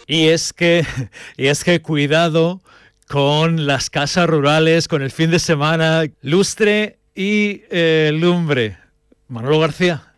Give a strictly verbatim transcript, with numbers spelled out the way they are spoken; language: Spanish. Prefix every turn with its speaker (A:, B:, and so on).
A: Y es que, y es que cuidado con las casas rurales, con el fin de semana, lustre y eh, lumbre. Manolo García.